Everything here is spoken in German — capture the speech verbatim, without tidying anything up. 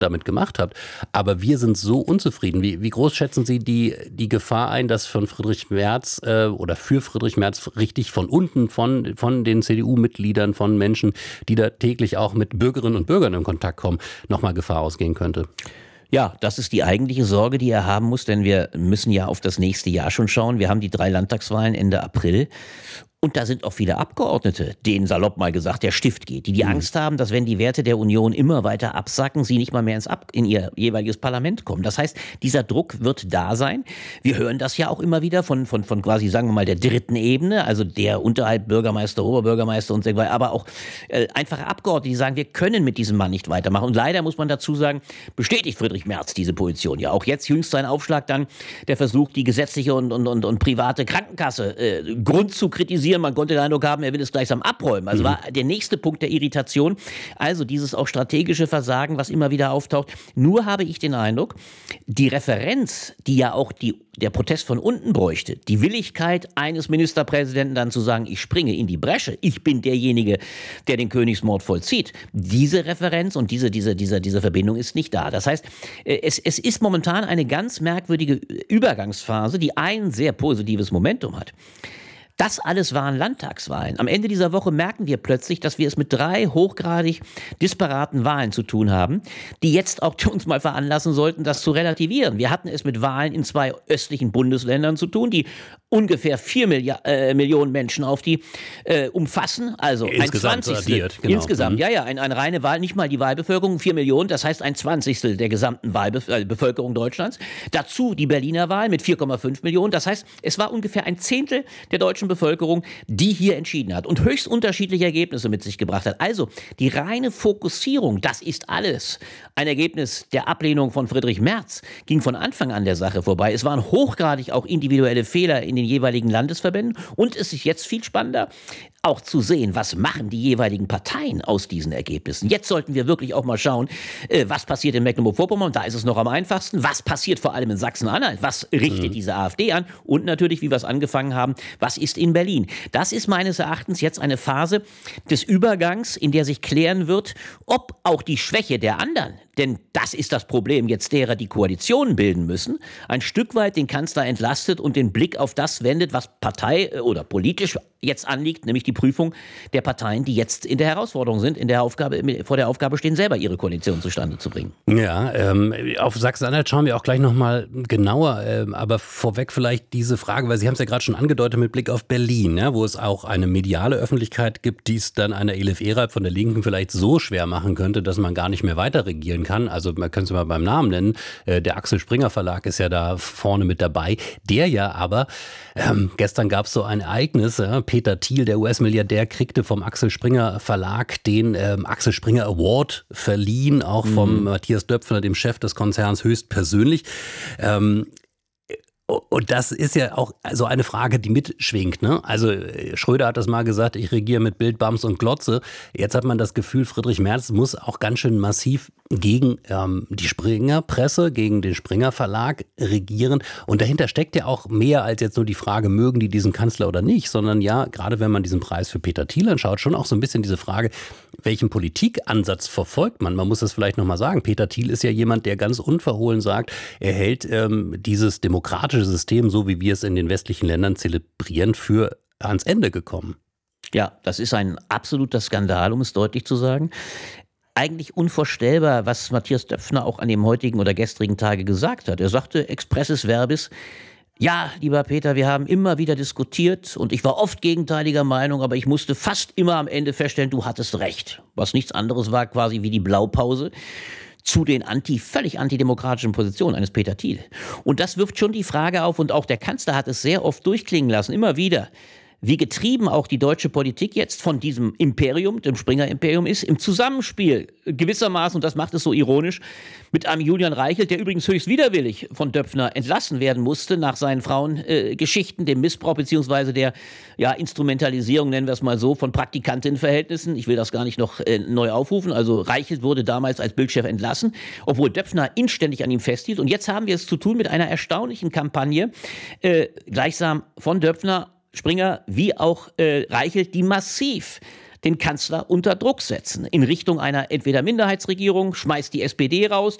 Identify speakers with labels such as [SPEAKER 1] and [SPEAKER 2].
[SPEAKER 1] damit gemacht habt. Aber wir sind so unzufrieden. Wie, wie groß schätzen Sie die, die Gefahr ein, dass von Friedrich Merz äh, oder für Friedrich Merz richtig von unten, von, von den C D U-Mitgliedern, von Menschen, die da täglich auch mit Bürgerinnen und Bürgern in Kontakt kommen, nochmal Gefahr ausgehen könnte?
[SPEAKER 2] Ja, das ist die eigentliche Sorge, die er haben muss, denn wir müssen ja auf das nächste Jahr schon schauen. Wir haben die drei Landtagswahlen Ende April. Und da sind auch viele Abgeordnete, denen salopp mal gesagt der Stift geht, die die mhm. Angst haben, dass wenn die Werte der Union immer weiter absacken, sie nicht mal mehr ins Ab- in ihr jeweiliges Parlament kommen. Das heißt, dieser Druck wird da sein. Wir hören das ja auch immer wieder von, von, von quasi, sagen wir mal, der dritten Ebene, also der unterhalb Bürgermeister, Oberbürgermeister und so weiter, aber auch äh, einfache Abgeordnete, die sagen, wir können mit diesem Mann nicht weitermachen. Und leider muss man dazu sagen, bestätigt Friedrich Merz diese Position ja auch. Jetzt jüngst sein Aufschlag dann, der Versuch, die gesetzliche und, und, und, und private Krankenkasse äh, Grund zu kritisieren. Man konnte den Eindruck haben, er will es gleichsam abräumen. Also mhm. war der nächste Punkt der Irritation. Also dieses auch strategische Versagen, was immer wieder auftaucht. Nur habe ich den Eindruck, die Referenz, die ja auch die, der Protest von unten bräuchte, die Willigkeit eines Ministerpräsidenten dann zu sagen, ich springe in die Bresche, ich bin derjenige, der den Königsmord vollzieht. Diese Referenz und diese, diese, diese, diese Verbindung ist nicht da. Das heißt, es, es ist momentan eine ganz merkwürdige Übergangsphase, die ein sehr positives Momentum hat. Das alles waren Landtagswahlen. Am Ende dieser Woche merken wir plötzlich, dass wir es mit drei hochgradig disparaten Wahlen zu tun haben, die jetzt auch uns mal veranlassen sollten, das zu relativieren. Wir hatten es mit Wahlen in zwei östlichen Bundesländern zu tun, die ungefähr vier Milliard, äh, Millionen Menschen auf die äh, umfassen. Also
[SPEAKER 1] insgesamt
[SPEAKER 2] ein Zwanzigstel.
[SPEAKER 1] Addiert, genau.
[SPEAKER 2] Insgesamt,
[SPEAKER 1] mhm.
[SPEAKER 2] ja, ja, eine, eine reine Wahl, nicht mal die Wahlbevölkerung, vier Millionen, das heißt ein Zwanzigstel der gesamten Wahlbevölkerung Deutschlands. Dazu die Berliner Wahl mit vier Komma fünf Millionen, das heißt, es war ungefähr ein Zehntel der deutschen Bevölkerung, die hier entschieden hat und höchst unterschiedliche Ergebnisse mit sich gebracht hat. Also die reine Fokussierung, das ist alles ein Ergebnis der Ablehnung von Friedrich Merz, ging von Anfang an der Sache vorbei. Es waren hochgradig auch individuelle Fehler in den jeweiligen Landesverbänden und es ist jetzt viel spannender, auch zu sehen, was machen die jeweiligen Parteien aus diesen Ergebnissen. Jetzt sollten wir wirklich auch mal schauen, äh, was passiert in Mecklenburg-Vorpommern, da ist es noch am einfachsten, was passiert vor allem in Sachsen-Anhalt, was richtet mhm. diese AfD an und natürlich, wie wir es angefangen haben, was ist in Berlin. Das ist meines Erachtens jetzt eine Phase des Übergangs, in der sich klären wird, ob auch die Schwäche der anderen, denn das ist das Problem jetzt derer, die Koalitionen bilden müssen, ein Stück weit den Kanzler entlastet und den Blick auf das wendet, was Partei oder politisch jetzt anliegt, nämlich die Prüfung der Parteien, die jetzt in der Herausforderung sind, in der Aufgabe, vor der Aufgabe stehen, selber ihre Koalition zustande zu bringen.
[SPEAKER 1] Ja, ähm, auf Sachsen-Anhalt schauen wir auch gleich nochmal genauer, ähm, aber vorweg vielleicht diese Frage, weil Sie haben es ja gerade schon angedeutet mit Blick auf Berlin, ja, wo es auch eine mediale Öffentlichkeit gibt, die es dann einer Elif Eralp von der Linken vielleicht so schwer machen könnte, dass man gar nicht mehr weiter regieren kann. Also man könnte es mal beim Namen nennen, äh, der Axel Springer Verlag ist ja da vorne mit dabei, der ja aber, ähm, gestern gab es so ein Ereignis, äh, Peter Thiel, der U S-Milliardär, kriegte vom Axel Springer Verlag den ähm, Axel Springer Award verliehen, auch vom mhm. Matthias Döpfner, dem Chef des Konzerns, höchstpersönlich. Ähm, Und das ist ja auch so eine Frage, die mitschwingt, ne? Also Schröder hat das mal gesagt, ich regiere mit Bild, Bams und Glotze. Jetzt hat man das Gefühl, Friedrich Merz muss auch ganz schön massiv gegen ähm, die Springer-Presse, gegen den Springer-Verlag regieren. Und dahinter steckt ja auch mehr als jetzt nur die Frage, mögen die diesen Kanzler oder nicht, sondern ja, gerade wenn man diesen Preis für Peter Thiel anschaut, schon auch so ein bisschen diese Frage, welchen Politikansatz verfolgt man? Man muss das vielleicht nochmal sagen. Peter Thiel ist ja jemand, der ganz unverhohlen sagt, er hält ähm, dieses demokratische System, so wie wir es in den westlichen Ländern zelebrieren, für ans Ende gekommen.
[SPEAKER 2] Ja, das ist ein absoluter Skandal, um es deutlich zu sagen. Eigentlich unvorstellbar, was Matthias Döpfner auch an dem heutigen oder gestrigen Tage gesagt hat. Er sagte expressis verbis, ja, lieber Peter, wir haben immer wieder diskutiert und ich war oft gegenteiliger Meinung, aber ich musste fast immer am Ende feststellen, du hattest recht. Was nichts anderes war quasi wie die Blaupause zu den anti, völlig antidemokratischen Positionen eines Peter Thiel. Und das wirft schon die Frage auf, und auch der Kanzler hat es sehr oft durchklingen lassen, immer wieder, wie getrieben auch die deutsche Politik jetzt von diesem Imperium, dem Springer-Imperium ist, im Zusammenspiel gewissermaßen, und das macht es so ironisch, mit einem Julian Reichelt, der übrigens höchst widerwillig von Döpfner entlassen werden musste nach seinen Frauengeschichten, äh, dem Missbrauch beziehungsweise der ja, Instrumentalisierung, nennen wir es mal so, von Praktikantinnenverhältnissen. Ich will das gar nicht noch äh, neu aufrufen. Also Reichelt wurde damals als Bildchef entlassen, obwohl Döpfner inständig an ihm festhielt. Und jetzt haben wir es zu tun mit einer erstaunlichen Kampagne, äh, gleichsam von Döpfner, Springer wie auch äh, Reichelt, die massiv den Kanzler unter Druck setzen in Richtung einer entweder Minderheitsregierung, schmeißt die S P D raus,